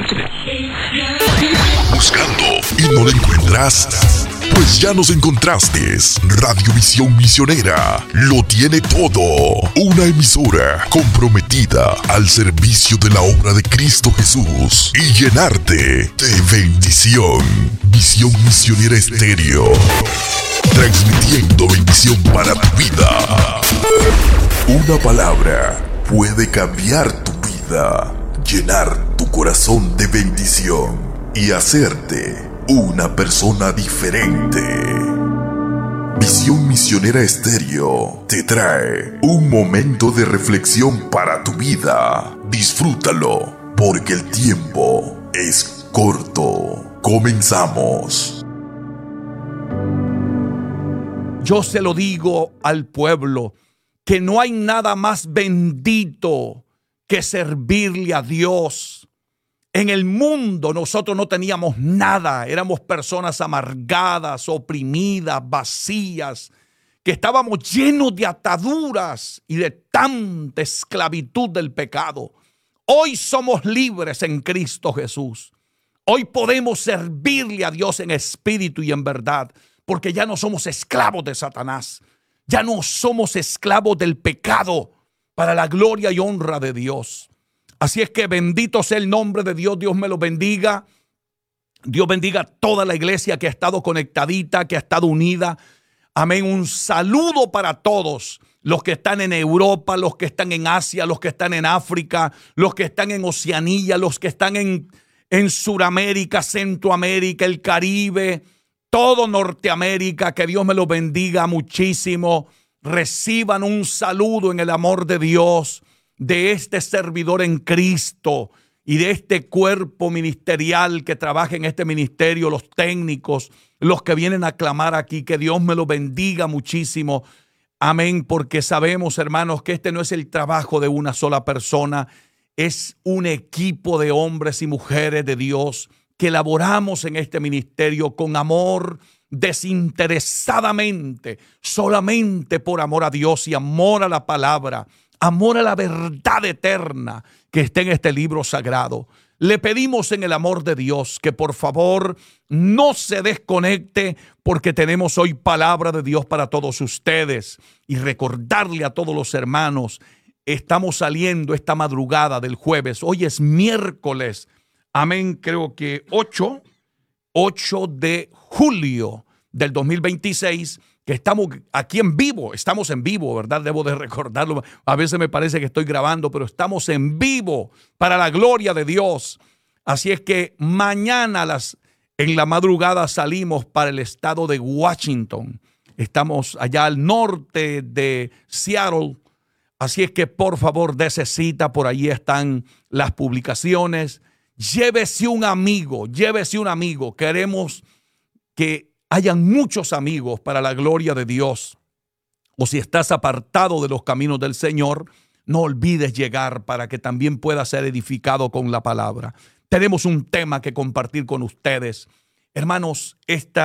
Buscando y no lo encuentras. Pues ya nos encontraste. Radiovisión Misionera lo tiene todo. Una emisora comprometida al servicio de la obra de Cristo Jesús y llenarte de bendición. Visión Misionera Estéreo. Transmitiendo bendición para tu vida. Una palabra puede cambiar tu vida, llenar tu corazón de bendición y hacerte una persona diferente. Visión Misionera Estéreo te trae un momento de reflexión para tu vida. Disfrútalo, porque el tiempo es corto. Comenzamos. Yo se lo digo al pueblo, que no hay nada más bendito que servirle a Dios. En el mundo nosotros no teníamos nada, éramos personas amargadas, oprimidas, vacías, que estábamos llenos de ataduras y de tanta esclavitud del pecado. Hoy somos libres en Cristo Jesús. Hoy podemos servirle a Dios en espíritu y en verdad, porque ya no somos esclavos de Satanás, ya no somos esclavos del pecado, para la gloria y honra de Dios. Así es que bendito sea el nombre de Dios. Dios me lo bendiga. Dios bendiga a toda la iglesia que ha estado conectadita, que ha estado unida. Amén. Un saludo para todos los que están en Europa, los que están en Asia, los que están en África, los que están en Oceanía, los que están en Suramérica, Centroamérica, el Caribe, todo Norteamérica. Que Dios me lo bendiga muchísimo. Reciban un saludo en el amor de Dios, de este servidor en Cristo y de este cuerpo ministerial que trabaja en este ministerio, los técnicos, los que vienen a clamar aquí. Que Dios me lo bendiga muchísimo. Amén, porque sabemos, hermanos, que este no es el trabajo de una sola persona, es un equipo de hombres y mujeres de Dios que laboramos en este ministerio con amor, desinteresadamente, solamente por amor a Dios y amor a la palabra, amor a la verdad eterna que está en este libro sagrado. Le pedimos en el amor de Dios que por favor no se desconecte, porque tenemos hoy palabra de Dios para todos ustedes. Y recordarle a todos los hermanos, estamos saliendo esta madrugada del jueves. Hoy es miércoles, amén, creo que 8 de julio del 2026, que estamos aquí en vivo. Estamos en vivo, ¿verdad? Debo de recordarlo. A veces me parece que estoy grabando, pero estamos en vivo para la gloria de Dios. Así es que mañana en la madrugada salimos para el estado de Washington. Estamos allá al norte de Seattle. Así es que por favor dése cita, por ahí están las publicaciones. Llévese un amigo, llévese un amigo. Queremos que hayan muchos amigos para la gloria de Dios. O si estás apartado de los caminos del Señor, no olvides llegar para que también pueda ser edificado con la palabra. Tenemos un tema que compartir con ustedes. Hermanos,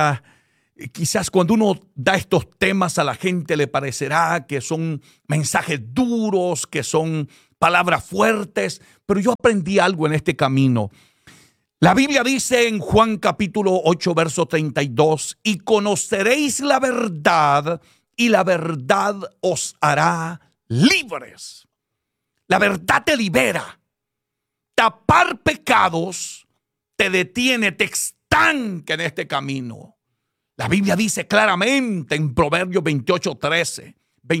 quizás cuando uno da estos temas a la gente le parecerá que son mensajes duros, que son palabras fuertes, pero yo aprendí algo en este camino. La Biblia dice en Juan capítulo 8, verso 32, y conoceréis la verdad, y la verdad os hará libres. La verdad te libera. Tapar pecados te detiene, te estanca en este camino. La Biblia dice claramente en Proverbios 28:13,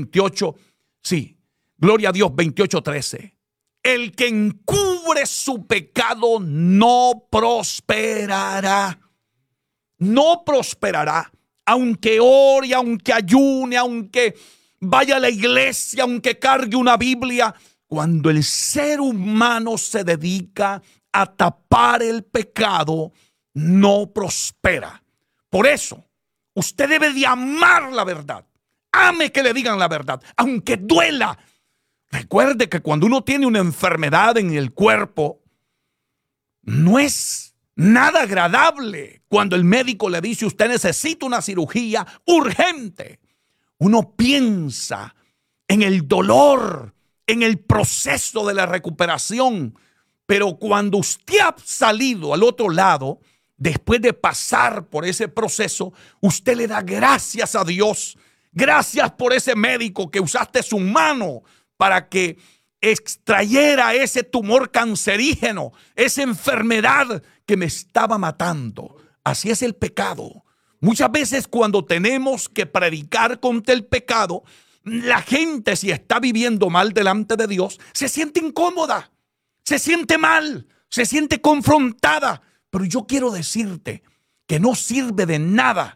gloria a Dios, 28:13. El que encubre su pecado no prosperará. No prosperará. Aunque ore, aunque ayune, aunque vaya a la iglesia, aunque cargue una Biblia. Cuando el ser humano se dedica a tapar el pecado, no prospera. Por eso, usted debe de amar la verdad. Ame que le digan la verdad, aunque duela. Recuerde que cuando uno tiene una enfermedad en el cuerpo, no es nada agradable cuando el médico le dice usted necesita una cirugía urgente. Uno piensa en el dolor, en el proceso de la recuperación, Pero cuando usted ha salido al otro lado, después de pasar por ese proceso, usted le da gracias a Dios. Gracias por ese médico que usaste su mano para que extrayera ese tumor cancerígeno, esa enfermedad que me estaba matando. Así es el pecado. Muchas veces cuando tenemos que predicar contra el pecado, la gente, si está viviendo mal delante de Dios, se siente incómoda, se siente mal, se siente confrontada. Pero yo quiero decirte que no sirve de nada,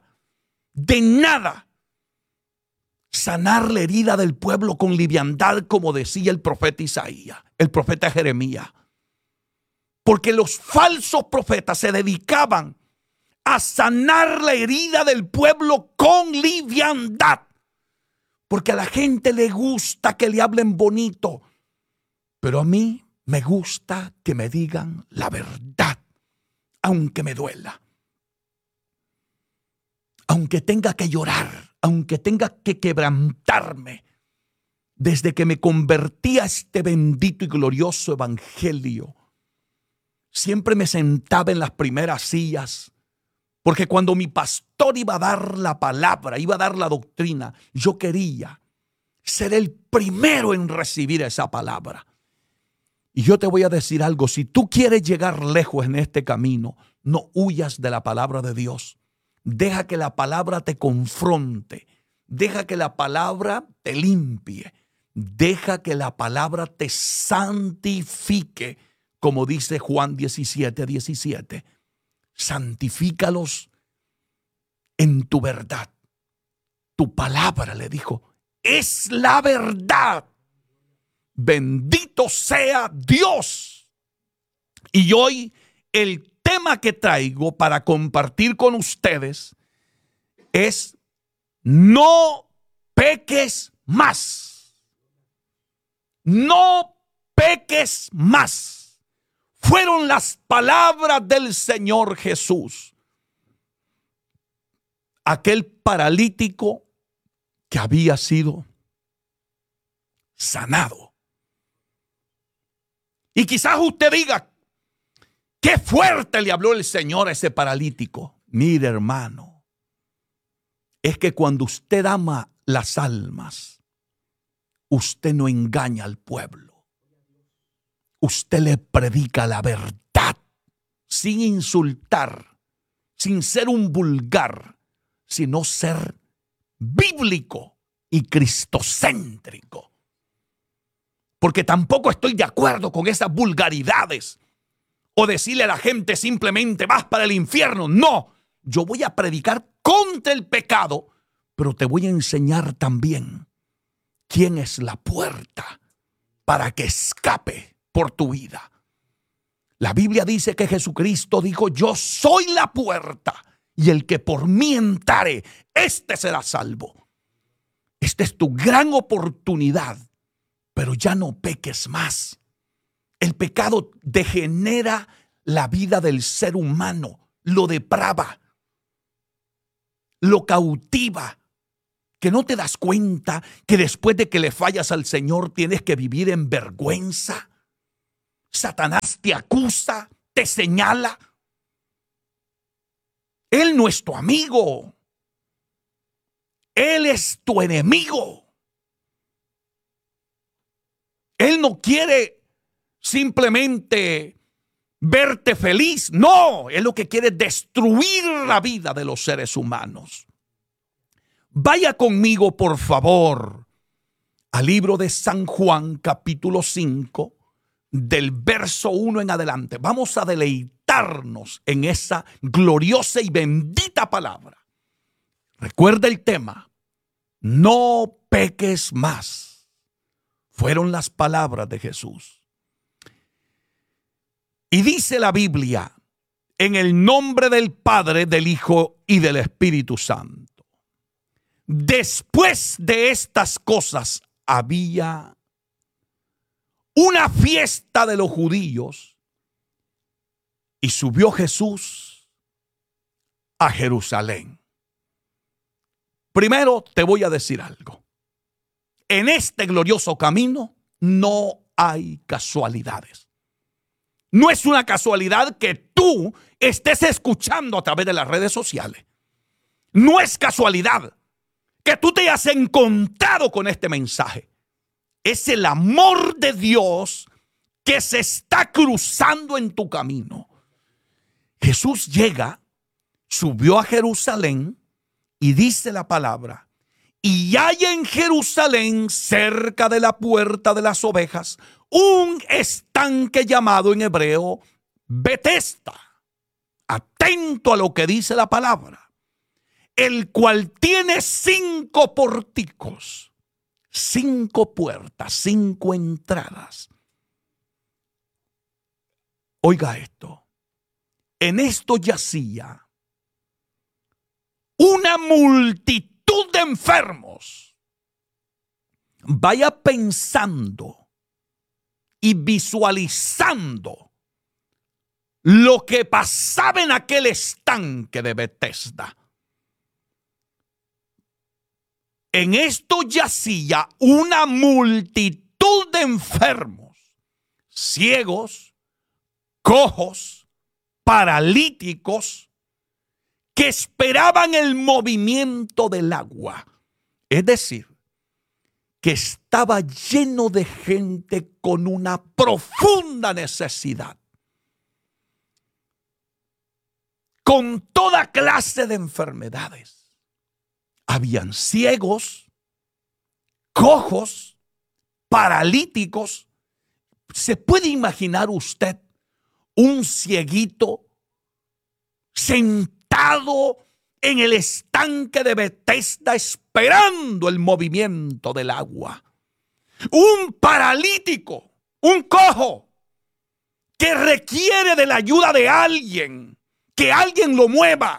sanar la herida del pueblo con liviandad, como decía el profeta Isaías, el profeta Jeremías. Porque los falsos profetas se dedicaban a sanar la herida del pueblo con liviandad. Porque a la gente le gusta que le hablen bonito, pero a mí me gusta que me digan la verdad, aunque me duela, aunque tenga que llorar, aunque tenga que quebrantarme. Desde que me convertí a este bendito y glorioso evangelio, siempre me sentaba en las primeras sillas, porque cuando mi pastor iba a dar la palabra, iba a dar la doctrina, yo quería ser el primero en recibir esa palabra. Y yo te voy a decir algo: si tú quieres llegar lejos en este camino, no huyas de la palabra de Dios. Deja que la palabra te confronte. Deja que la palabra te limpie. Deja que la palabra te santifique, como dice Juan 17:17. Santifícalos en tu verdad. Tu palabra, le dijo, es la verdad. Bendito sea Dios. Y hoy el tema que traigo para compartir con ustedes es: no peques más. No peques más. Fueron las palabras del Señor Jesús. Aquel paralítico que había sido sanado. Y quizás usted diga: qué fuerte le habló el Señor a ese paralítico. Mire, hermano, es que cuando usted ama las almas, usted no engaña al pueblo. Usted le predica la verdad, sin insultar, sin ser un vulgar, sino ser bíblico y cristocéntrico. Porque tampoco estoy de acuerdo con esas vulgaridades o decirle a la gente simplemente vas para el infierno. No, yo voy a predicar contra el pecado, pero te voy a enseñar también quién es la puerta para que escape por tu vida. La Biblia dice que Jesucristo dijo: yo soy la puerta, y el que por mí entrare, este será salvo. Esta es tu gran oportunidad, pero ya no peques más. El pecado degenera la vida del ser humano, lo deprava, lo cautiva. Que no te das cuenta que después de que le fallas al Señor tienes que vivir en vergüenza. Satanás te acusa, te señala. Él no es tu amigo. Él es tu enemigo. Él no quiere simplemente verte feliz. No, él lo que quiere es destruir la vida de los seres humanos. Vaya conmigo, por favor, al libro de San Juan, capítulo 5, del verso 1 en adelante. Vamos a deleitarnos en esa gloriosa y bendita palabra. Recuerda el tema: no peques más. Fueron las palabras de Jesús. Y dice la Biblia: en el nombre del Padre, del Hijo y del Espíritu Santo. Después de estas cosas había una fiesta de los judíos y subió Jesús a Jerusalén. Primero te voy a decir algo. En este glorioso camino no hay casualidades. No es una casualidad que tú estés escuchando a través de las redes sociales. No es casualidad que tú te hayas encontrado con este mensaje. Es el amor de Dios que se está cruzando en tu camino. Jesús llega, subió a Jerusalén y dice la palabra: y hay en Jerusalén, cerca de la puerta de las ovejas, un estanque llamado en hebreo Betesda. Atento a lo que dice la palabra. El cual tiene 5 pórticos, 5 puertas, 5 entradas. Oiga esto. En esto yacía una multitud de enfermos. Vaya pensando y visualizando lo que pasaba en aquel estanque de Betesda. En esto yacía una multitud de enfermos, ciegos, cojos, paralíticos, que esperaban el movimiento del agua. Es decir, que estaba lleno de gente con una profunda necesidad, con toda clase de enfermedades. Habían ciegos, cojos, paralíticos. ¿Se puede imaginar usted un cieguito sentado en el estanque de Betesda esperando el movimiento del agua? Un paralítico, un cojo que requiere de la ayuda de alguien, que alguien lo mueva,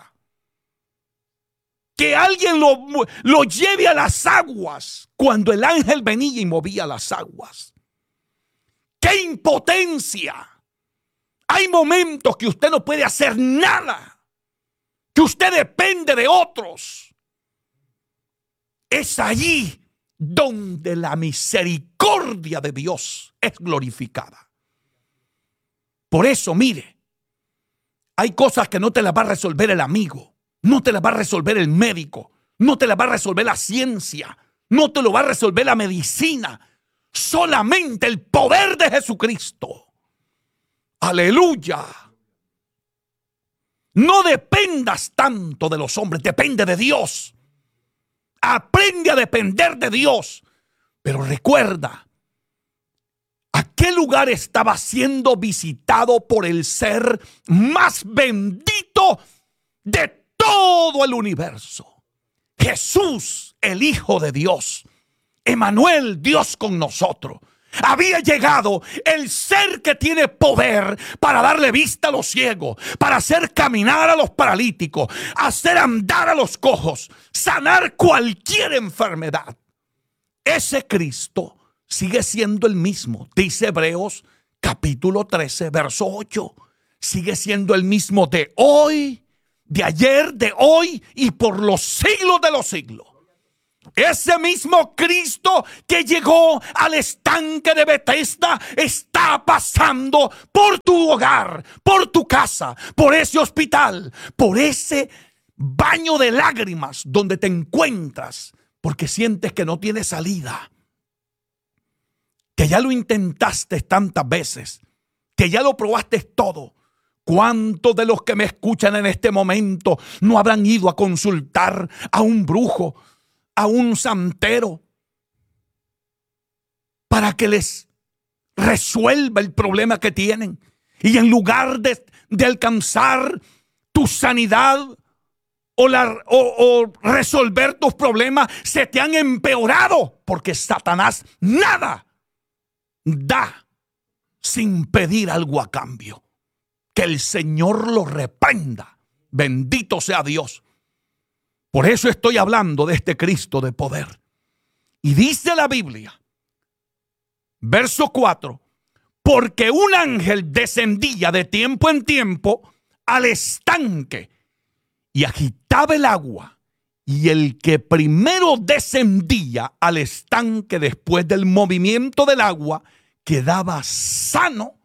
que alguien lo lleve a las aguas cuando el ángel venía y movía las aguas. ¡Qué impotencia! Hay momentos que usted no puede hacer nada, que usted depende de otros. Es allí donde la misericordia de Dios es glorificada. Por eso, mire, hay cosas que no te las va a resolver el amigo, no te las va a resolver el médico, no te las va a resolver la ciencia, no te lo va a resolver la medicina. Solamente el poder de Jesucristo. Aleluya. No dependas tanto de los hombres, depende de Dios. Aprende a depender de Dios. Pero recuerda, aquel lugar estaba siendo visitado por el ser más bendito de todo el universo. Jesús, el Hijo de Dios. Emmanuel, Dios con nosotros. Había llegado el ser que tiene poder para darle vista a los ciegos, para hacer caminar a los paralíticos, hacer andar a los cojos, sanar cualquier enfermedad. Ese Cristo sigue siendo el mismo, dice Hebreos capítulo 13, verso 8. Sigue siendo el mismo de hoy, de ayer, de hoy y por los siglos de los siglos. Ese mismo Cristo que llegó al estanque de Betesda está pasando por tu hogar, por tu casa, por ese hospital, por ese baño de lágrimas donde te encuentras porque sientes que no tienes salida, que ya lo intentaste tantas veces, que ya lo probaste todo. ¿Cuántos de los que me escuchan en este momento no habrán ido a consultar a un brujo, a un santero, para que les resuelva el problema que tienen? Y en lugar de alcanzar tu sanidad o resolver tus problemas, se te han empeorado, porque Satanás nada da sin pedir algo a cambio. Que el Señor lo reprenda. Bendito sea Dios. Por eso estoy hablando de este Cristo de poder. Y dice la Biblia, verso 4, porque un ángel descendía de tiempo en tiempo al estanque y agitaba el agua. Y el que primero descendía al estanque después del movimiento del agua quedaba sano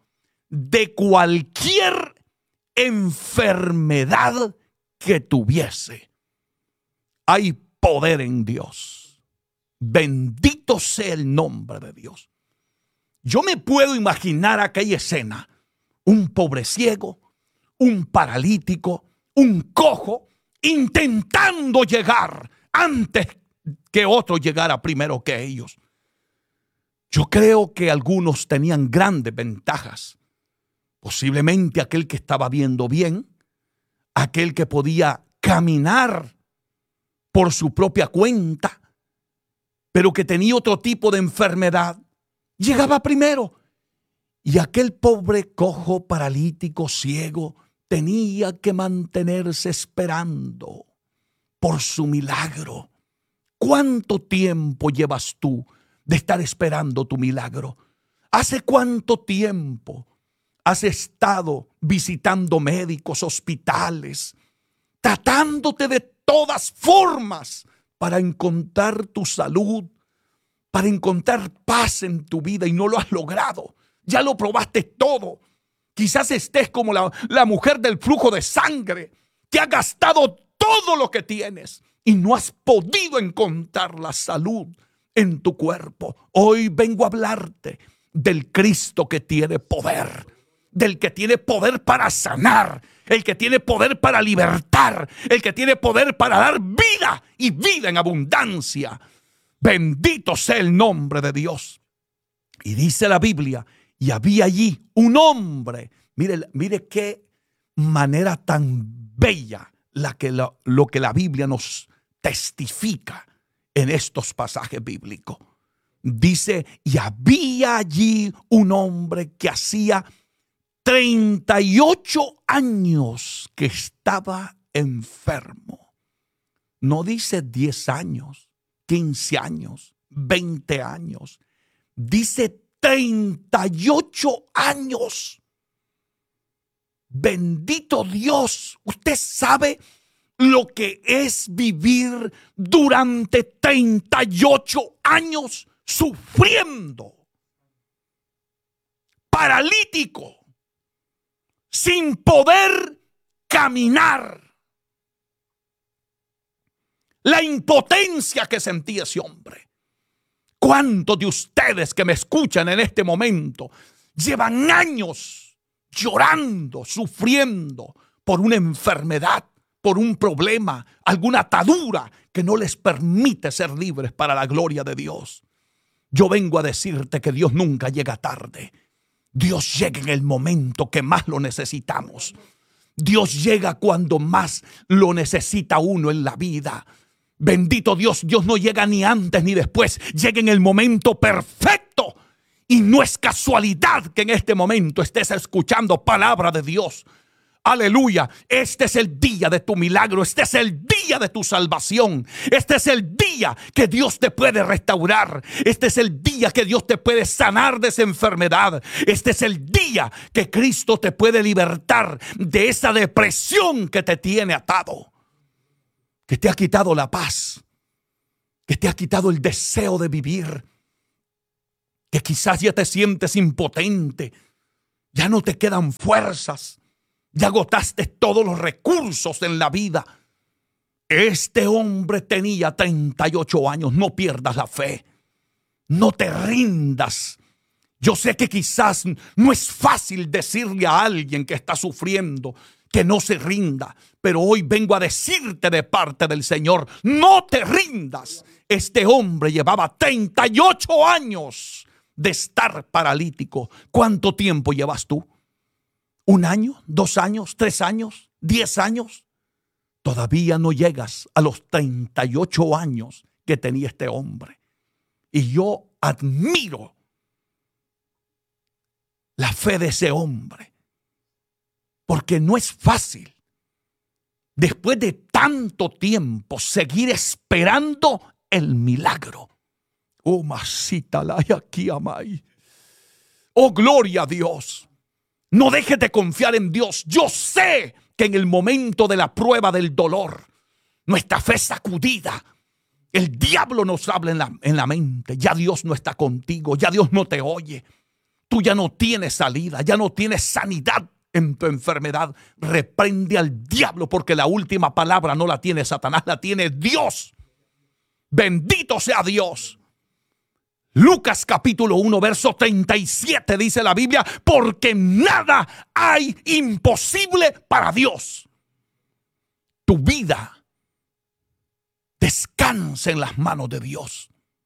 de cualquier enfermedad que tuviese. Hay poder en Dios. Bendito sea el nombre de Dios. Yo me puedo imaginar aquella escena. Un pobre ciego, un paralítico, un cojo, intentando llegar antes que otro llegara primero que ellos. Yo creo que algunos tenían grandes ventajas. Posiblemente aquel que estaba viendo bien, aquel que podía caminar por su propia cuenta, pero que tenía otro tipo de enfermedad, llegaba primero. Y aquel pobre cojo, paralítico, ciego, tenía que mantenerse esperando por su milagro. ¿Cuánto tiempo llevas tú de estar esperando tu milagro? ¿Hace cuánto tiempo has estado visitando médicos, hospitales, tratándote de todas formas para encontrar tu salud, para encontrar paz en tu vida y no lo has logrado? Ya lo probaste todo. Quizás estés como la mujer del flujo de sangre, que ha gastado todo lo que tienes y no has podido encontrar la salud en tu cuerpo. Hoy vengo a hablarte del Cristo que tiene poder, del que tiene poder para sanar, el que tiene poder para libertar, el que tiene poder para dar vida y vida en abundancia. Bendito sea el nombre de Dios. Y dice la Biblia, y había allí un hombre. Mire qué manera tan bella lo que la Biblia nos testifica en estos pasajes bíblicos. Dice, y había allí un hombre que hacía 38 años que estaba enfermo. No dice 10 años, 15 años, 20 años. Dice 38 años. Bendito Dios. Usted sabe lo que es vivir durante 38 años sufriendo, paralítico, sin poder caminar. La impotencia que sentía ese hombre. ¿Cuántos de ustedes que me escuchan en este momento llevan años llorando, sufriendo por una enfermedad, por un problema, alguna atadura que no les permite ser libres para la gloria de Dios? Yo vengo a decirte que Dios nunca llega tarde. Dios llega en el momento que más lo necesitamos. Dios llega cuando más lo necesita uno en la vida. Bendito Dios, Dios no llega ni antes ni después, llega en el momento perfecto. Y no es casualidad que en este momento estés escuchando palabra de Dios. Aleluya, este es el día de tu milagro, este es el día de tu salvación, este es el día que Dios te puede restaurar, este es el día que Dios te puede sanar de esa enfermedad, este es el día que Cristo te puede libertar de esa depresión que te tiene atado, que te ha quitado la paz, que te ha quitado el deseo de vivir, que quizás ya te sientes impotente, ya no te quedan fuerzas. Ya agotaste todos los recursos en la vida. Este hombre tenía 38 años. No pierdas la fe. No te rindas. Yo sé que quizás no es fácil decirle a alguien que está sufriendo que no se rinda. Pero hoy vengo a decirte de parte del Señor, no te rindas. Este hombre llevaba 38 años de estar paralítico. ¿Cuánto tiempo llevas tú? ¿1 año? ¿2 años? ¿3 años? ¿10 años? Todavía no llegas a los 38 años que tenía este hombre. Y yo admiro la fe de ese hombre. Porque no es fácil, después de tanto tiempo, seguir esperando el milagro. Oh, masita la aquí amai. Oh, gloria a Dios. No dejes de confiar en Dios. Yo sé que en el momento de la prueba del dolor, nuestra fe es sacudida. El diablo nos habla en la mente. Ya Dios no está contigo. Ya Dios no te oye. tú ya no tienes salida, ya no tienes sanidad en tu enfermedad. Reprende al diablo, porque la última palabra no la tiene Satanás, la tiene Dios. Bendito sea Dios. Lucas capítulo 1, verso 37 dice la Biblia: porque nada hay imposible para Dios. Tu vida descansa en las manos de Dios.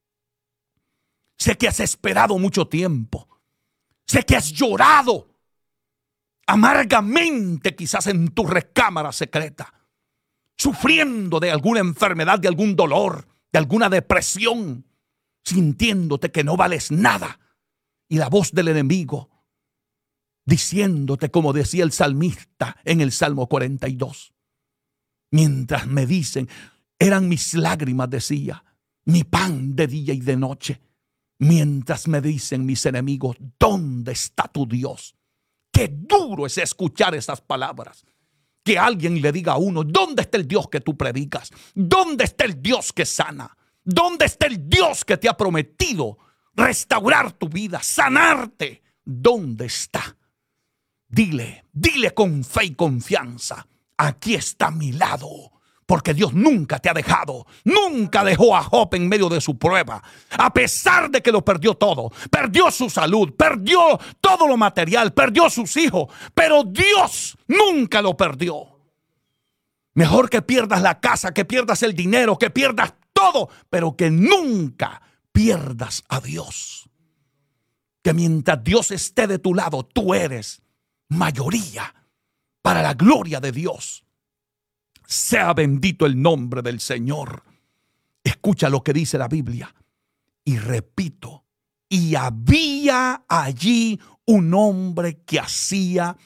Sé que has esperado mucho tiempo. Sé que has llorado amargamente, quizás en tu recámara secreta, sufriendo de alguna enfermedad, de algún dolor, de alguna depresión, sintiéndote que no vales nada. Y la voz del enemigo diciéndote, como decía el salmista en el Salmo 42. Mientras me dicen, eran mis lágrimas, decía, mi pan de día y de noche. Mientras me dicen mis enemigos, ¿dónde está tu Dios? Qué duro es escuchar esas palabras. Que alguien le diga a uno, ¿dónde está el Dios que tú predicas? ¿Dónde está el Dios que sana? ¿Dónde está el Dios que te ha prometido restaurar tu vida, sanarte? ¿Dónde está? Dile con fe y confianza, aquí está a mi lado. Porque Dios nunca te ha dejado, nunca dejó a Job en medio de su prueba. A pesar de que lo perdió todo, perdió su salud, perdió todo lo material, perdió sus hijos, pero Dios nunca lo perdió. Mejor que pierdas la casa, que pierdas el dinero, que pierdas todo, pero que nunca pierdas a Dios. Que mientras Dios esté de tu lado, tú eres mayoría para la gloria de Dios. Sea bendito el nombre del Señor. Escucha lo que dice la Biblia. Y repito, y había allí un hombre que hacía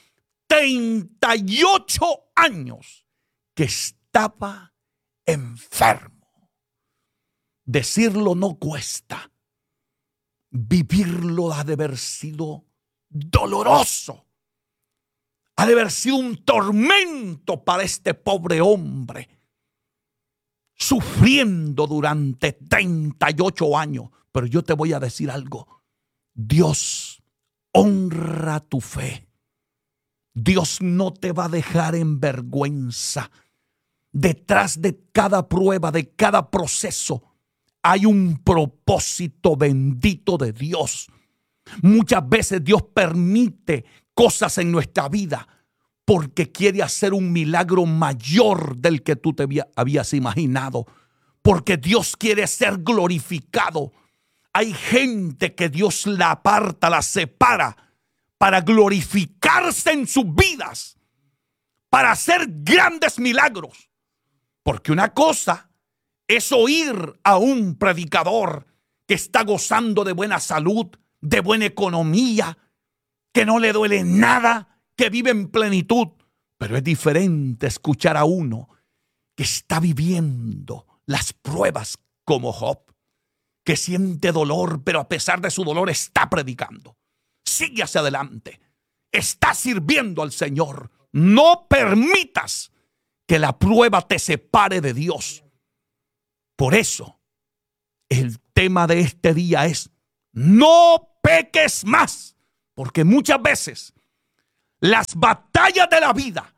38 años que estaba enfermo. Decirlo no cuesta. Vivirlo ha de haber sido doloroso. Ha de haber sido un tormento para este pobre hombre, sufriendo durante 38 años. Pero yo te voy a decir algo. Dios honra tu fe. Dios no te va a dejar en vergüenza. Detrás de cada prueba, de cada proceso, hay un propósito bendito de Dios. Muchas veces Dios permite cosas en nuestra vida porque quiere hacer un milagro mayor del que tú te habías imaginado. Porque Dios quiere ser glorificado. Hay gente que Dios la aparta, la separa para glorificarse en sus vidas, para hacer grandes milagros. Porque una cosa es oír a un predicador que está gozando de buena salud, de buena economía, que no le duele nada, que vive en plenitud. Pero es diferente escuchar a uno que está viviendo las pruebas como Job, que siente dolor, pero a pesar de su dolor está predicando. Sigue hacia adelante. Está sirviendo al Señor. No permitas que la prueba te separe de Dios. Por eso, el tema de este día es: no peques más. Porque muchas veces las batallas de la vida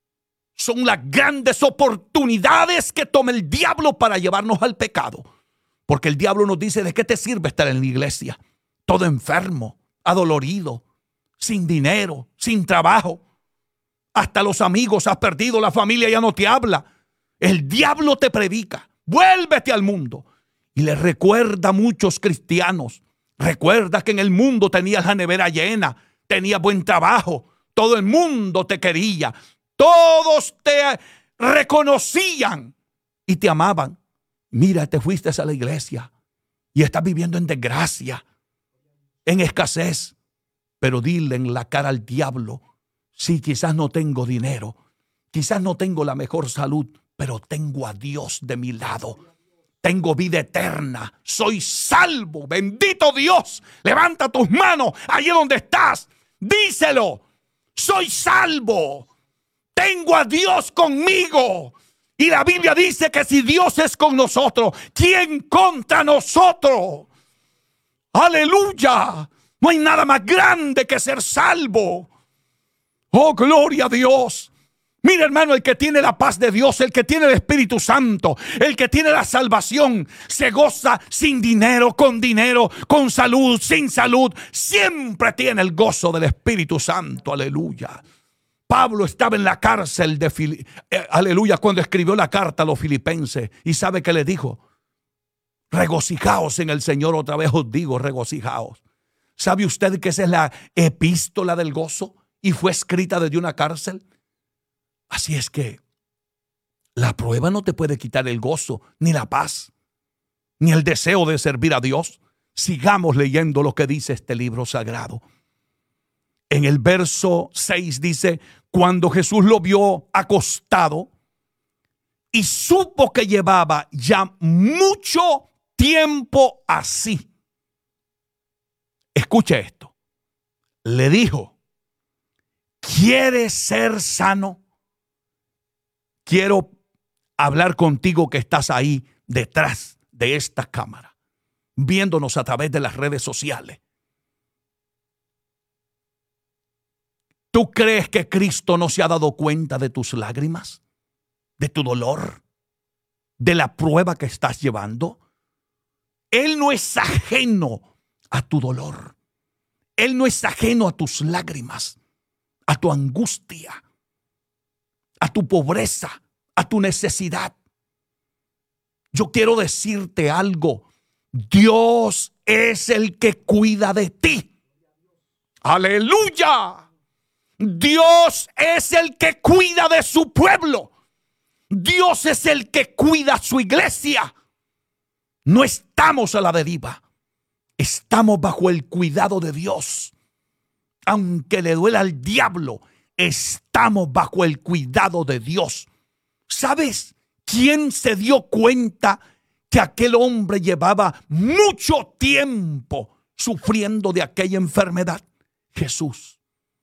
son las grandes oportunidades que toma el diablo para llevarnos al pecado. Porque el diablo nos dice: ¿de qué te sirve estar en la iglesia? Todo enfermo, adolorido, sin dinero, sin trabajo. Hasta los amigos has perdido, la familia ya no te habla. El diablo te predica: vuélvete al mundo. Y le recuerda a muchos cristianos: recuerda que en el mundo tenías la nevera llena, tenías buen trabajo, todo el mundo te quería, todos te reconocían y te amaban. Mira, te fuiste a la iglesia y estás viviendo en desgracia, en escasez. Pero dile en la cara al diablo: sí, quizás no tengo dinero, quizás no tengo la mejor salud, pero tengo a Dios de mi lado. Tengo vida eterna, soy salvo, bendito Dios. Levanta tus manos allí donde estás, díselo: soy salvo, tengo a Dios conmigo. Y la Biblia dice que si Dios es con nosotros, ¿quién contra nosotros? Aleluya. No hay nada más grande que ser salvo. Oh, gloria a Dios. Mira, hermano, el que tiene la paz de Dios, el que tiene el Espíritu Santo, el que tiene la salvación, se goza sin dinero, con salud, sin salud. Siempre tiene el gozo del Espíritu Santo. Aleluya. Pablo estaba en la cárcel aleluya, cuando escribió la carta a los filipenses. ¿Y sabe qué le dijo? Regocijaos en el Señor. Otra vez os digo, regocijaos. ¿Sabe usted que esa es la epístola del gozo? Y fue escrita desde una cárcel. Así es que la prueba no te puede quitar el gozo, ni la paz, ni el deseo de servir a Dios. Sigamos leyendo lo que dice este libro sagrado. En el verso 6 dice: cuando Jesús lo vio acostado y supo que llevaba ya mucho tiempo así. Escuche esto. Le dijo: ¿quieres ser sano? Quiero hablar contigo que estás ahí detrás de esta cámara, viéndonos a través de las redes sociales. ¿Tú crees que Cristo no se ha dado cuenta de tus lágrimas, de tu dolor, de la prueba que estás llevando? Él no es ajeno a tu dolor. Él no es ajeno a tus lágrimas, a tu angustia, a tu pobreza, a tu necesidad. Yo quiero decirte algo. Dios es el que cuida de ti. ¡Aleluya! Dios es el que cuida de su pueblo. Dios es el que cuida a su iglesia. No estamos a la deriva. Estamos bajo el cuidado de Dios. Aunque le duela al diablo, estamos bajo el cuidado de Dios. ¿Sabes quién se dio cuenta que aquel hombre llevaba mucho tiempo sufriendo de aquella enfermedad? Jesús.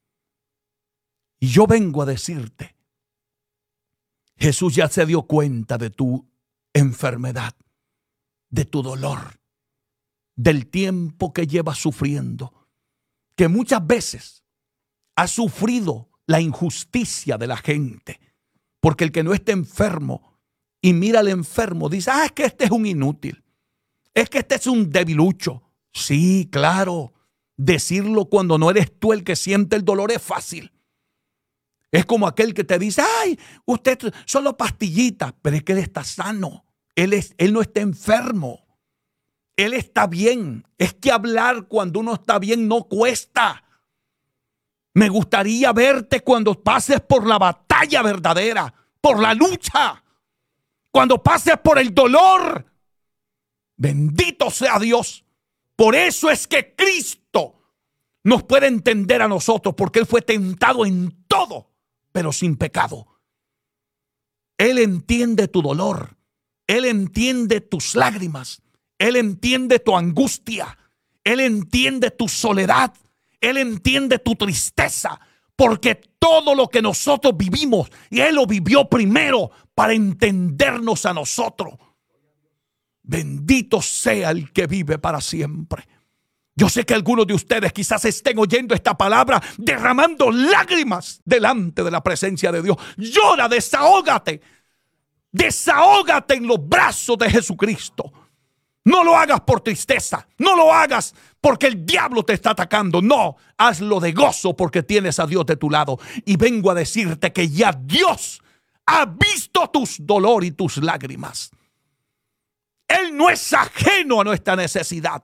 Y yo vengo a decirte, Jesús ya se dio cuenta de tu enfermedad, de tu dolor, del tiempo que llevas sufriendo, que muchas veces has sufrido la injusticia de la gente, porque el que no esté enfermo y mira al enfermo dice: es que este es un inútil, es que este es un debilucho. Sí, claro, decirlo cuando no eres tú el que siente el dolor es fácil. Es como aquel que te dice: ay, usted solo pastillitas, pero es que él está sano. Él no está enfermo. Él está bien. Es que hablar cuando uno está bien no cuesta. Me gustaría verte cuando pases por la batalla verdadera, por la lucha, cuando pases por el dolor. Bendito sea Dios. Por eso es que Cristo nos puede entender a nosotros, porque Él fue tentado en todo, pero sin pecado. Él entiende tu dolor. Él entiende tus lágrimas. Él entiende tu angustia. Él entiende tu soledad. Él entiende tu tristeza. Porque todo lo que nosotros vivimos, y Él lo vivió primero para entendernos a nosotros. Bendito sea el que vive para siempre. Yo sé que algunos de ustedes quizás estén oyendo esta palabra derramando lágrimas delante de la presencia de Dios. Llora, desahógate. Desahógate en los brazos de Jesucristo. No lo hagas por tristeza. No lo hagas porque el diablo te está atacando. No, hazlo de gozo porque tienes a Dios de tu lado. Y vengo a decirte que ya Dios ha visto tus dolor y tus lágrimas. Él no es ajeno a nuestra necesidad.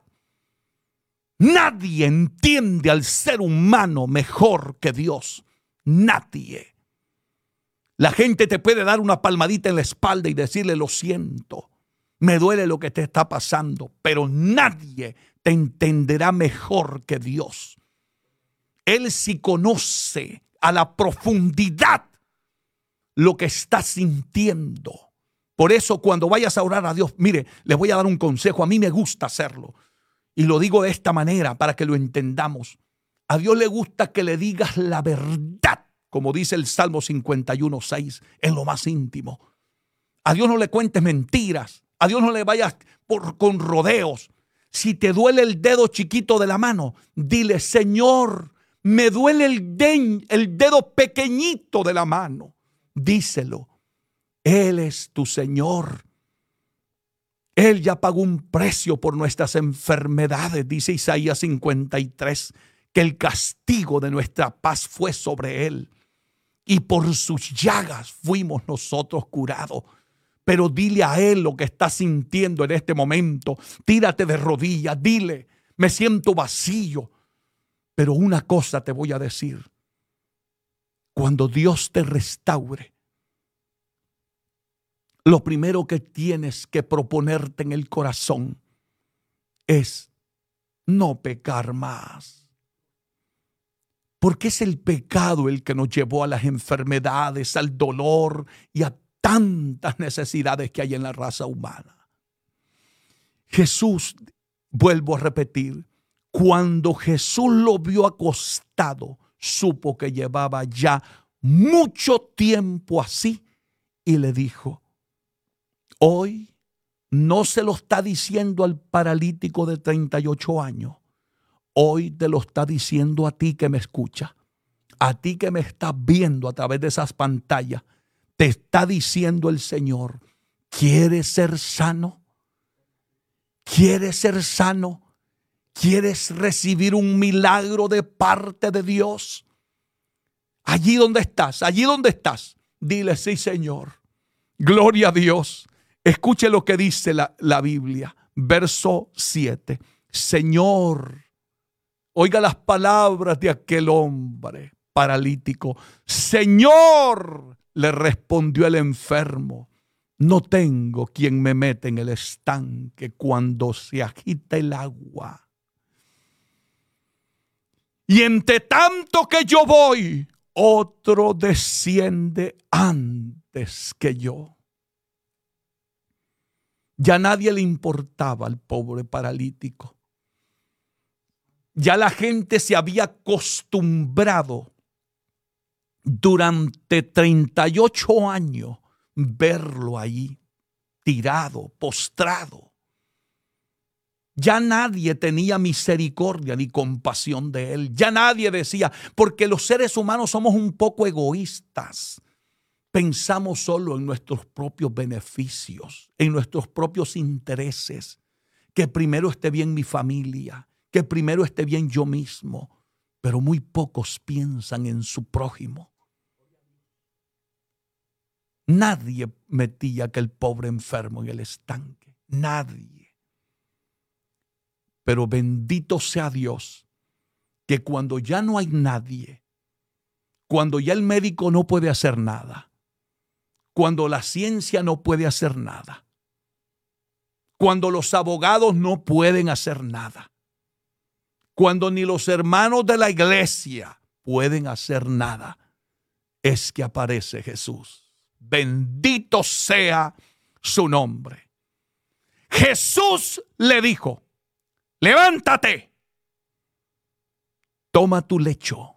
Nadie entiende al ser humano mejor que Dios. Nadie. La gente te puede dar una palmadita en la espalda y decirle: lo siento, me duele lo que te está pasando, pero nadie te entenderá mejor que Dios. Él sí conoce a la profundidad lo que estás sintiendo. Por eso cuando vayas a orar a Dios, mire, les voy a dar un consejo. A mí me gusta hacerlo. Y lo digo de esta manera para que lo entendamos. A Dios le gusta que le digas la verdad, como dice el Salmo 51:6, en lo más íntimo. A Dios no le cuentes mentiras. A Dios no le vayas con rodeos. Si te duele el dedo chiquito de la mano, dile: Señor, me duele el dedo pequeñito de la mano. Díselo. Él es tu Señor. Él ya pagó un precio por nuestras enfermedades, dice Isaías 53, que el castigo de nuestra paz fue sobre Él. Y por sus llagas fuimos nosotros curados. Pero dile a Él lo que estás sintiendo en este momento. Tírate de rodillas, dile: me siento vacío. Pero una cosa te voy a decir. Cuando Dios te restaure, lo primero que tienes que proponerte en el corazón es no pecar más. Porque es el pecado el que nos llevó a las enfermedades, al dolor y a tantas necesidades que hay en la raza humana. Jesús, vuelvo a repetir, cuando Jesús lo vio acostado, supo que llevaba ya mucho tiempo así y le dijo: hoy no se lo está diciendo al paralítico de 38 años. Hoy te lo está diciendo a ti que me escuchas, a ti que me estás viendo a través de esas pantallas. Te está diciendo el Señor: ¿quieres ser sano? ¿Quieres ser sano? ¿Quieres recibir un milagro de parte de Dios? Allí donde estás, dile: sí, Señor. Gloria a Dios. Escuche lo que dice la Biblia. Verso 7. Señor, oiga las palabras de aquel hombre paralítico. Señor, le respondió el enfermo, no tengo quien me meta en el estanque cuando se agita el agua. Y entre tanto que yo voy, otro desciende antes que yo. Ya nadie le importaba al pobre paralítico. Ya la gente se había acostumbrado durante 38 años verlo ahí, tirado, postrado. Ya nadie tenía misericordia ni compasión de él. Ya nadie decía, porque los seres humanos somos un poco egoístas. Pensamos solo en nuestros propios beneficios, en nuestros propios intereses. Que primero esté bien mi familia, que primero esté bien yo mismo. Pero muy pocos piensan en su prójimo. Nadie metía a aquel pobre enfermo en el estanque. Nadie. Pero bendito sea Dios, que cuando ya no hay nadie, cuando ya el médico no puede hacer nada, cuando la ciencia no puede hacer nada, cuando los abogados no pueden hacer nada, cuando ni los hermanos de la iglesia pueden hacer nada, es que aparece Jesús. Bendito sea su nombre. Jesús le dijo: levántate, toma tu lecho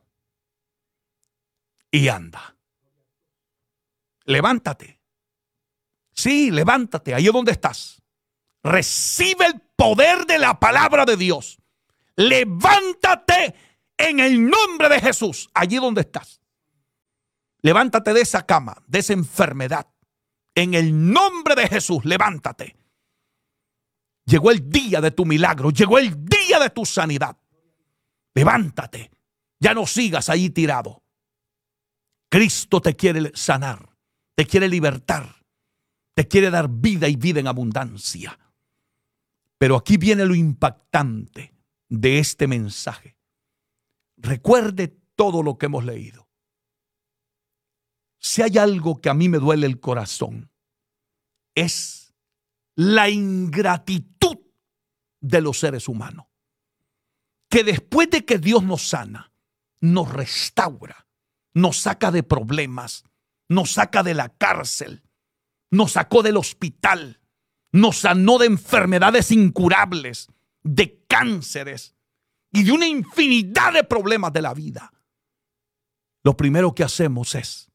y anda. Levántate. Sí, levántate, ahí es donde estás. Recibe el poder de la palabra de Dios. Levántate en el nombre de Jesús, allí donde estás. Levántate de esa cama, de esa enfermedad. En el nombre de Jesús, levántate. Llegó el día de tu milagro, llegó el día de tu sanidad. Levántate, ya no sigas ahí tirado. Cristo te quiere sanar, te quiere libertar, te quiere dar vida y vida en abundancia. Pero aquí viene lo impactante de este mensaje. Recuerde todo lo que hemos leído. Si hay algo que a mí me duele el corazón, es la ingratitud de los seres humanos. Que después de que Dios nos sana, nos restaura, nos saca de problemas, nos saca de la cárcel, nos sacó del hospital, nos sanó de enfermedades incurables, de cánceres y de una infinidad de problemas de la vida. Lo primero que hacemos es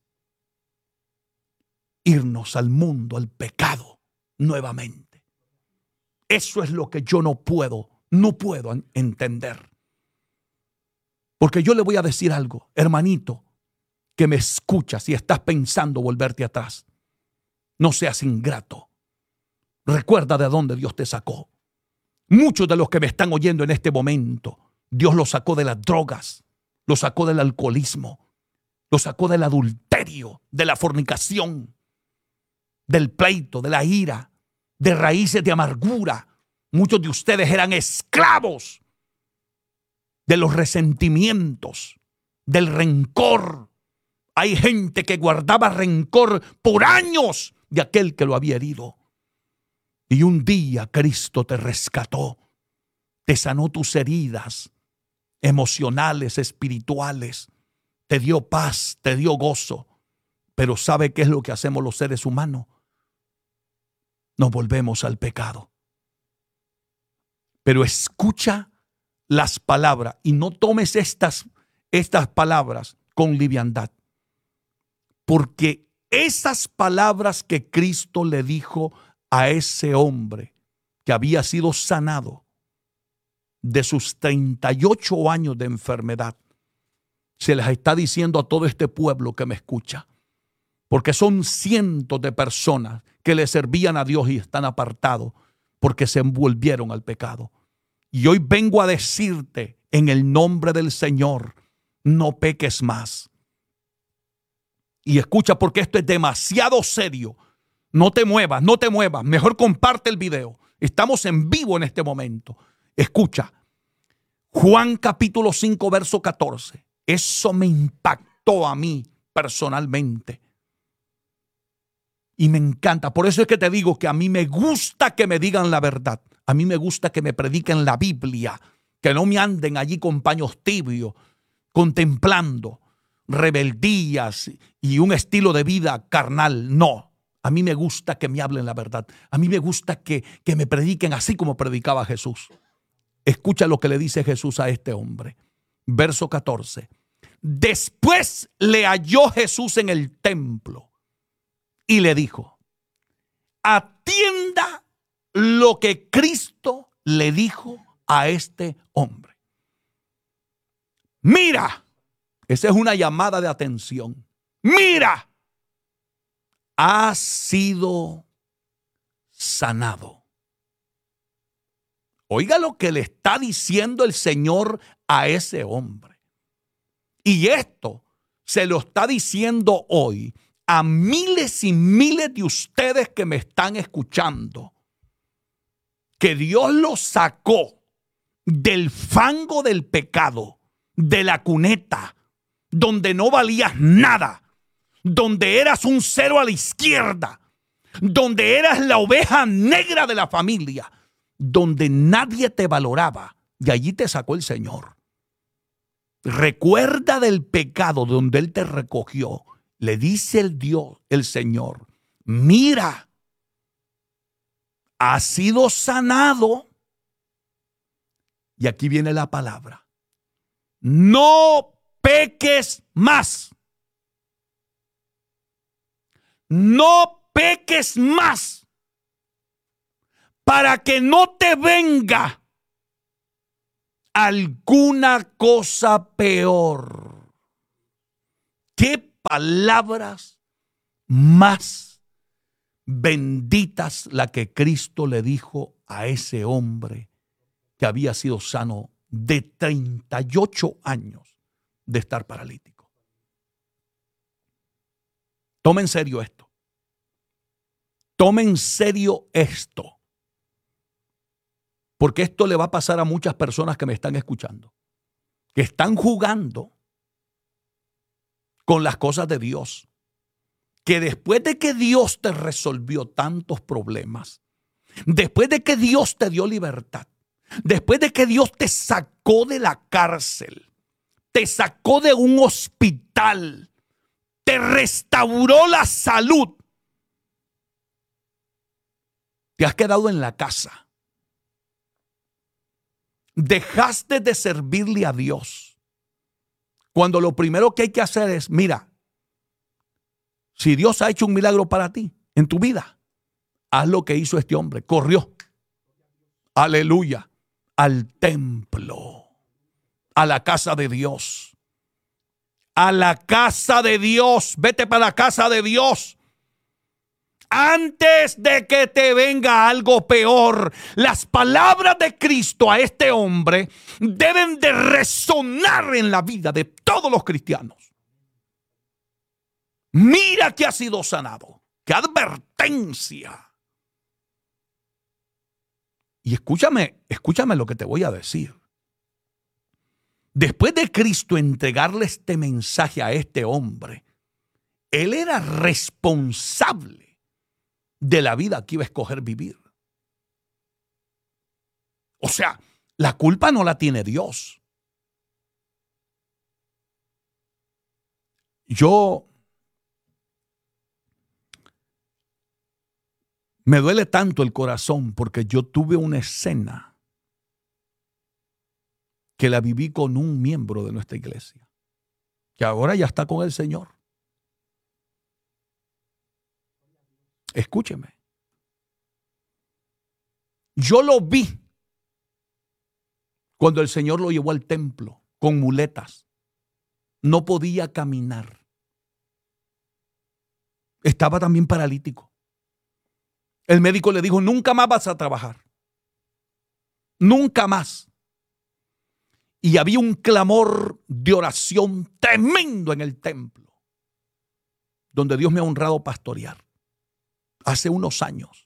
irnos al mundo, al pecado, nuevamente. Eso es lo que yo no puedo no puedo entender. Porque yo le voy a decir algo, hermanito, que me escuchas si estás pensando volverte atrás. No seas ingrato. Recuerda de dónde Dios te sacó. Muchos de los que me están oyendo en este momento, Dios los sacó de las drogas, los sacó del alcoholismo, los sacó del adulterio, de la fornicación, del pleito, de la ira, de raíces de amargura. Muchos de ustedes eran esclavos de los resentimientos, del rencor. Hay gente que guardaba rencor por años de aquel que lo había herido. Y un día Cristo te rescató, te sanó tus heridas emocionales, espirituales, te dio paz, te dio gozo. Pero ¿sabe qué es lo que hacemos los seres humanos? Nos volvemos al pecado. Pero escucha las palabras y no tomes estas palabras con liviandad. Porque esas palabras que Cristo le dijo a ese hombre que había sido sanado de sus 38 años de enfermedad, se les está diciendo a todo este pueblo que me escucha. Porque son cientos de personas que le servían a Dios y están apartados porque se envolvieron al pecado. Y hoy vengo a decirte en el nombre del Señor, no peques más. Y escucha, porque esto es demasiado serio. No te muevas, no te muevas. Mejor comparte el video. Estamos en vivo en este momento. Escucha. Juan capítulo 5, verso 14. Eso me impactó a mí personalmente. Y me encanta. Por eso es que te digo que a mí me gusta que me digan la verdad. A mí me gusta que me prediquen la Biblia. Que no me anden allí con paños tibios, contemplando rebeldías y un estilo de vida carnal. No. A mí me gusta que me hablen la verdad. A mí me gusta que me prediquen así como predicaba Jesús. Escucha lo que le dice Jesús a este hombre. Verso 14. Después le halló Jesús en el templo y le dijo: atienda lo que Cristo le dijo a este hombre. Mira, esa es una llamada de atención. Mira, has sido sanado. Oiga lo que le está diciendo el Señor a ese hombre. Y esto se lo está diciendo hoy a miles y miles de ustedes que me están escuchando. Que Dios los sacó del fango del pecado, de la cuneta, donde no valías nada, donde eras un cero a la izquierda, donde eras la oveja negra de la familia, donde nadie te valoraba, y allí te sacó el Señor. Recuerda del pecado donde Él te recogió. Le dice el Señor: mira, has sido sanado. Y aquí viene la palabra: no peques más. No peques más, para que no te venga alguna cosa peor. ¿Qué palabras más benditas la que Cristo le dijo a ese hombre que había sido sano de 38 años de estar paralítico? Toma en serio esto. Toma en serio esto. Porque esto le va a pasar a muchas personas que me están escuchando, que están jugando con las cosas de Dios. Que después de que Dios te resolvió tantos problemas, después de que Dios te dio libertad, después de que Dios te sacó de la cárcel, te sacó de un hospital, te restauró la salud, te has quedado en la casa. Dejaste de servirle a Dios. Cuando lo primero que hay que hacer es, mira, si Dios ha hecho un milagro para ti en tu vida, haz lo que hizo este hombre. Corrió. Aleluya. al templo, a la casa de Dios. A la casa de Dios. Vete para la casa de Dios. Antes de que te venga algo peor, las palabras de Cristo a este hombre deben de resonar en la vida de todos los cristianos. Mira que ha sido sanado. ¡Qué advertencia! Y escúchame lo que te voy a decir. Después de Cristo entregarle este mensaje a este hombre, él era responsable de la vida que iba a escoger vivir. O sea, la culpa no la tiene Dios. Yo me duele tanto el corazón porque yo tuve una escena que la viví con un miembro de nuestra iglesia, que ahora ya está con el Señor. Escúcheme. Yo lo vi cuando el Señor lo llevó al templo con muletas. No podía caminar. Estaba también paralítico. El médico le dijo, nunca más vas a trabajar. Nunca más. Y había un clamor de oración tremendo en el templo, donde Dios me ha honrado pastorear hace unos años.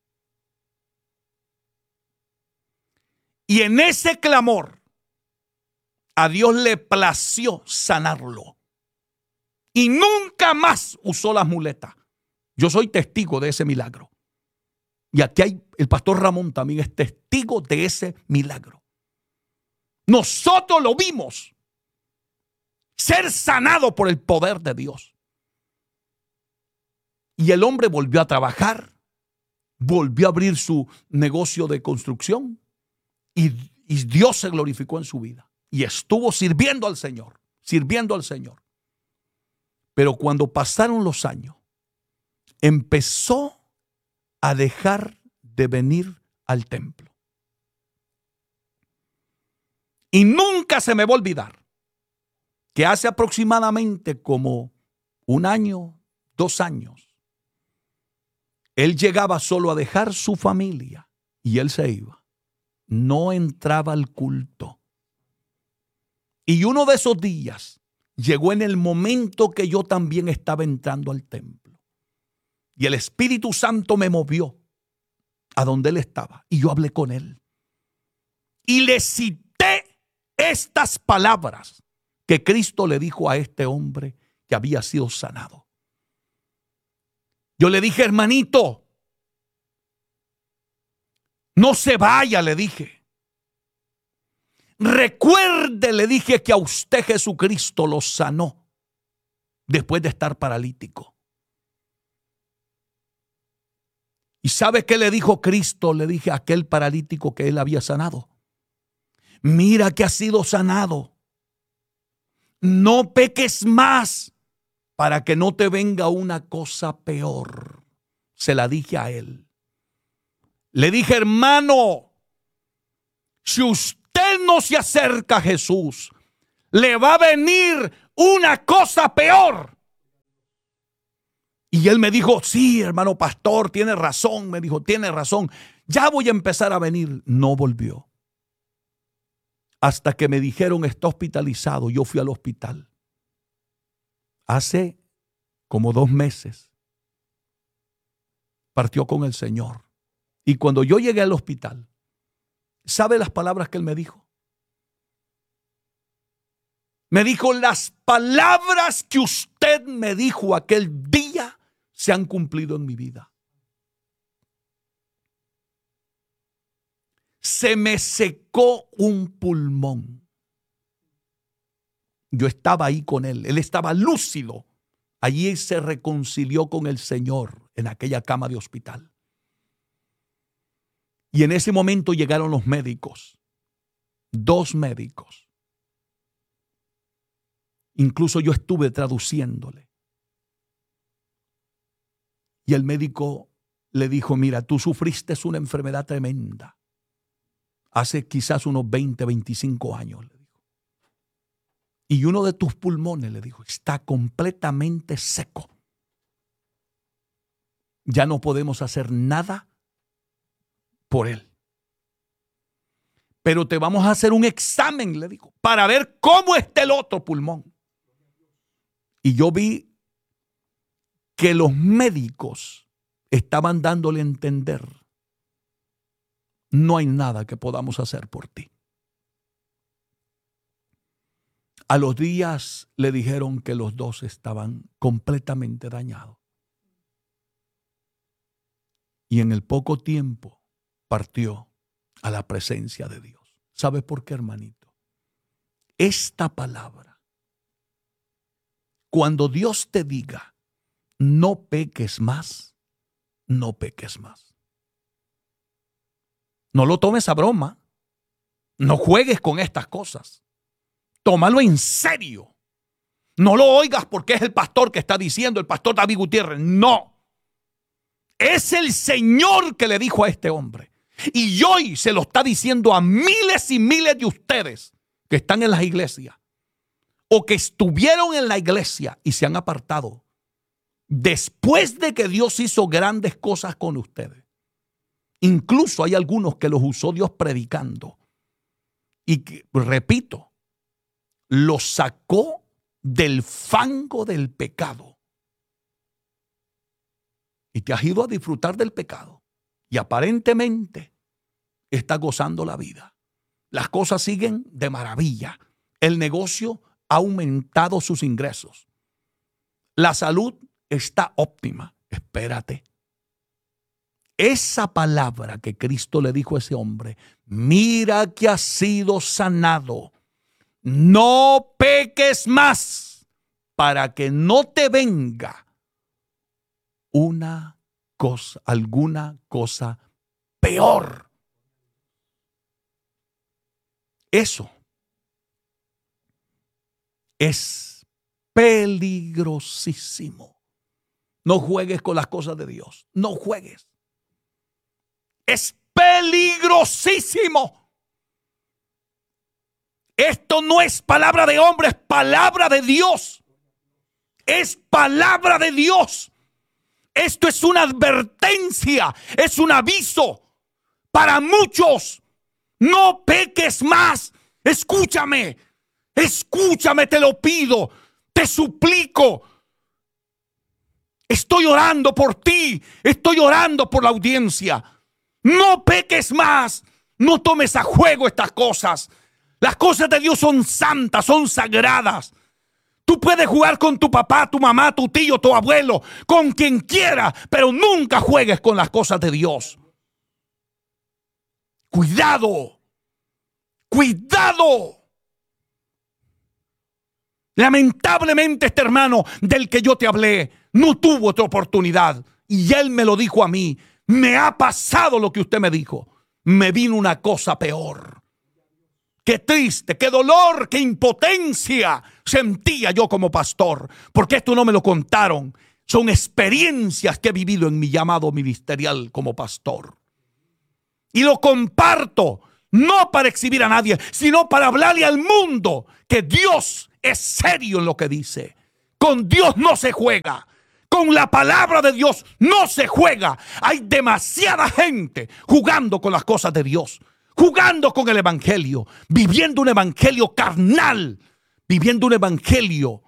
Y en ese clamor, a Dios le plació sanarlo. Y nunca más usó las muletas. Yo soy testigo de ese milagro. Y aquí hay, el pastor Ramón también es testigo de ese milagro. Nosotros lo vimos ser sanado por el poder de Dios. Y el hombre volvió a trabajar, volvió a abrir su negocio de construcción y Dios se glorificó en su vida. Y estuvo sirviendo al Señor, sirviendo al Señor. Pero cuando pasaron los años, empezó a dejar de venir al templo. Y nunca se me va a olvidar que hace aproximadamente como 1 año, 2 años, él llegaba solo a dejar su familia y él se iba. No entraba al culto. Y uno de esos días llegó en el momento que yo también estaba entrando al templo. Y el Espíritu Santo me movió a donde él estaba. Y yo hablé con él. Y le cité estas palabras que Cristo le dijo a este hombre que había sido sanado. Yo le dije, hermanito, no se vaya, le dije. Recuerde, le dije, que a usted Jesucristo lo sanó después de estar paralítico. ¿Y sabe qué le dijo Cristo? Le dije a aquel paralítico que él había sanado. Mira que has sido sanado. No peques más para que no te venga una cosa peor. Se la dije a él. Le dije, hermano, si usted no se acerca a Jesús, le va a venir una cosa peor. Y él me dijo, sí, hermano pastor, tiene razón. Me dijo, tiene razón. Ya voy a empezar a venir. No volvió. Hasta que me dijeron, está hospitalizado. Yo fui al hospital. Hace como 2 meses. Partió con el Señor. Y cuando yo llegué al hospital, ¿sabe las palabras que él me dijo? Me dijo, las palabras que usted me dijo aquel día se han cumplido en mi vida. Se me secó un pulmón. Yo estaba ahí con él. Él estaba lúcido. Allí se reconcilió con el Señor en aquella cama de hospital. Y en ese momento llegaron los médicos. 2 médicos. Incluso yo estuve traduciéndole. Y el médico le dijo, mira, tú sufriste una enfermedad tremenda. hace quizás unos 20, 25 años, le dijo. Y uno de tus pulmones, le dijo, está completamente seco. Ya no podemos hacer nada por él. Pero te vamos a hacer un examen, le dijo, para ver cómo está el otro pulmón. Y yo vi que los médicos estaban dándole a entender: no hay nada que podamos hacer por ti. A los días le dijeron que los dos estaban completamente dañados. Y en el poco tiempo partió a la presencia de Dios. ¿Sabe por qué, hermanito? Esta palabra, cuando Dios te diga, no peques más, no peques más. No lo tomes a broma. No juegues con estas cosas. Tómalo en serio. No lo oigas porque es el pastor que está diciendo, el pastor David Gutiérrez. No. Es el Señor que le dijo a este hombre. Y hoy se lo está diciendo a miles y miles de ustedes que están en las iglesias o que estuvieron en la iglesia y se han apartado después de que Dios hizo grandes cosas con ustedes. Incluso hay algunos que los usó Dios predicando y que, repito, los sacó del fango del pecado. Y te has ido a disfrutar del pecado. Y aparentemente estás gozando la vida. Las cosas siguen de maravilla. El negocio ha aumentado sus ingresos. La salud está óptima. Espérate. Esa palabra que Cristo le dijo a ese hombre: mira que has sido sanado. No peques más, para que no te venga alguna cosa peor. Eso es peligrosísimo. No juegues con las cosas de Dios. No juegues. Es peligrosísimo. Esto no es palabra de hombre, es palabra de Dios. Es palabra de Dios. Esto es una advertencia, es un aviso para muchos. No peques más. Escúchame, te lo pido, te suplico. Estoy orando por ti, estoy orando por la audiencia. No peques más, no tomes a juego estas cosas. Las cosas de Dios son santas, son sagradas. Tú puedes jugar con tu papá, tu mamá, tu tío, tu abuelo, con quien quiera, pero nunca juegues con las cosas de Dios. Cuidado, cuidado. Lamentablemente este hermano del que yo te hablé no tuvo otra oportunidad y él me lo dijo a mí. Me ha pasado lo que usted me dijo. Me vino una cosa peor. Qué triste, qué dolor, qué impotencia sentía yo como pastor, porque esto no me lo contaron. Son experiencias que he vivido en mi llamado ministerial como pastor. Y lo comparto, no para exhibir a nadie, sino para hablarle al mundo que Dios es serio en lo que dice. Con Dios no se juega. Con la palabra de Dios no se juega. Hay demasiada gente jugando con las cosas de Dios, jugando con el evangelio, viviendo un evangelio carnal, viviendo un evangelio